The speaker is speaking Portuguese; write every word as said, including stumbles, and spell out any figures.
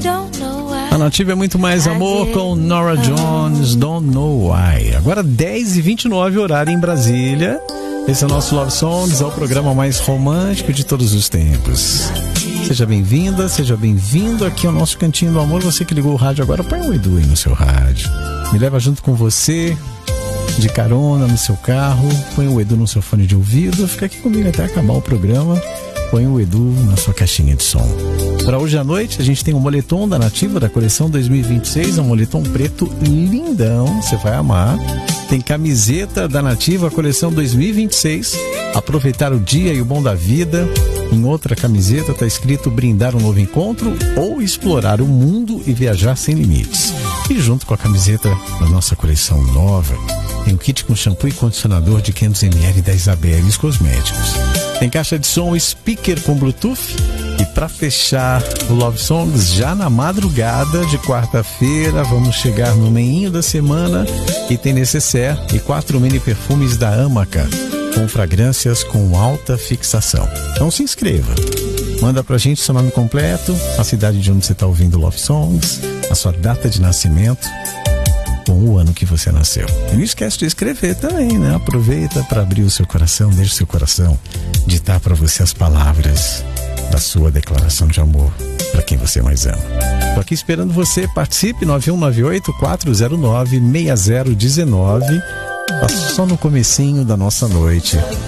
A Nativa é muito mais amor com Norah Jones, Don't Know Why. Agora dez e vinte e nove, horário em Brasília. Esse é o nosso Love Songs, é o programa mais romântico de todos os tempos. Seja bem-vinda, seja bem-vindo aqui ao nosso Cantinho do Amor. Você que ligou o rádio agora, põe o Edu aí no seu rádio. Me leva junto com você, de carona no seu carro. Põe o Edu no seu fone de ouvido. Fica aqui comigo até acabar o programa. Põe o Edu na sua caixinha de som. Para hoje à noite, a gente tem um moletom da Nativa, da coleção dois mil e vinte e seis. É um moletom preto lindão, você vai amar. Tem camiseta da Nativa, coleção dois mil e vinte e seis. Aproveitar o dia e o bom da vida. Em outra camiseta está escrito brindar um novo encontro ou explorar o mundo e viajar sem limites. E junto com a camiseta da nossa coleção nova, tem um kit com shampoo e condicionador de quinhentos mililitros da Isabeles Cosméticos. Tem caixa de som speaker com Bluetooth. E para fechar o Love Songs, já na madrugada de quarta-feira, vamos chegar no meinho da semana e tem necessaire e quatro mini perfumes da Amaca, com fragrâncias com alta fixação. Então se inscreva. Manda pra gente seu nome completo, a cidade de onde você está ouvindo Love Songs, a sua data de nascimento, com o ano que você nasceu. E não esquece de escrever também, né? Aproveita para abrir o seu coração, deixa o seu coração ditar para você as palavras da sua declaração de amor para quem você mais ama. Tô aqui esperando você, participe. Nove um nove oito, quatro zero nove, seis zero um nove. Tá só no comecinho da nossa noite.